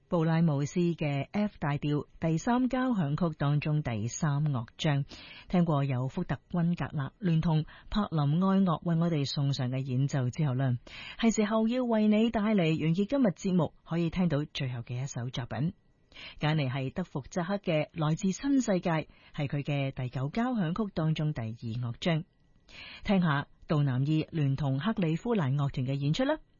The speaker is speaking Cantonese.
布拉姆斯嘅 F 大調第三交響曲當中第三樂章，聽過由福特溫格勒聯同柏林愛樂為我哋送上嘅演奏之後呢，係時候要為你帶嚟完結今日節目可以聽到最後嘅一首作品，揀嚟係德福扎克嘅來自新世界，係佢嘅第九交響曲當中第二樂章，聽下杜南爾聯同克里夫蘭樂團嘅演出啦。